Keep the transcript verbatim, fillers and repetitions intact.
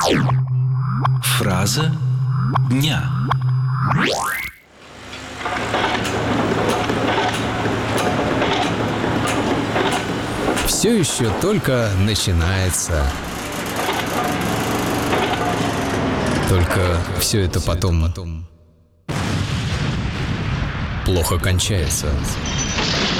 Фраза дня. Все еще только начинается. Только все это потом плохо кончается.